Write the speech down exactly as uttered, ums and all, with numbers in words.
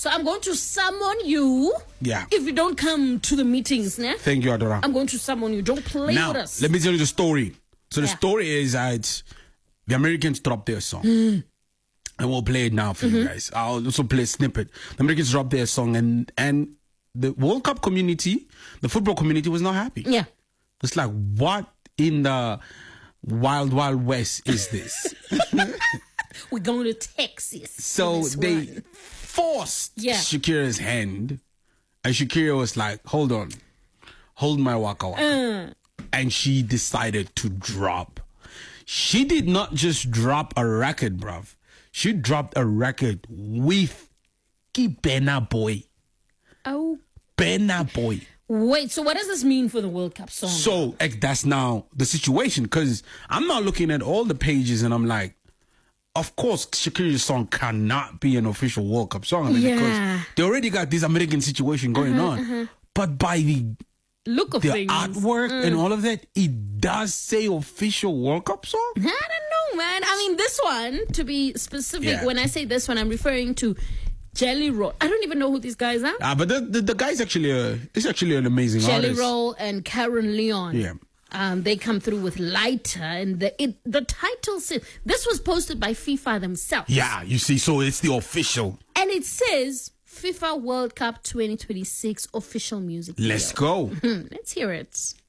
So I'm going to summon you. Yeah. If you don't come to the meetings, ne? Thank you, Adora. I'm going to summon you. Don't play Now, with us. let me tell you the story. So the Yeah. story is that the Americans dropped their song. Mm. And we'll play it now for you Mm-hmm. guys. I'll also play a snippet. The Americans dropped their song, and and the World Cup community, the football community, was not happy. Yeah. It's like, what in the wild, wild west is this? We're going to Texas. So for this they one. forced Yeah. Shakira's hand, and Shakira was like, hold on, hold my waka waka. Uh. And she decided to drop. She did not just drop a record, bruv. She dropped a record with Burna Boy. Oh. Burna Boy. Wait, so what does this mean for the World Cup song? So eh, that's now the situation, because I'm not looking at all the pages and I'm like, of course, Shakira's song cannot be an official World Cup song. I mean, Yeah. because they already got this American situation going on. But by the Look of the things. artwork and all of that, it does say official World Cup song. I don't know, man. I mean, this one, to be specific, Yeah. when I say this one, I'm referring to Jelly Roll. I don't even know who these guys are. Ah, but the, the the guy's actually a it's actually an amazing Jelly artist. Roll and Karen Leon. Yeah. Um, they come through with Lighter, and the it, the title says this was posted by FIFA themselves. Yeah, you see, so it's the official. And it says FIFA World Cup twenty twenty-six official music. Let's video. go. Let's hear it.